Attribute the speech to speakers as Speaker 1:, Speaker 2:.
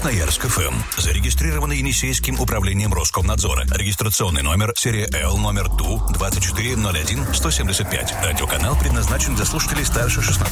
Speaker 1: Красноярск ФМ. Зарегистрировано Енисейским управлением Роскомнадзора. Регистрационный номер серия Л, номер ТУ 2401-175. Радиоканал предназначен для слушателей старше 16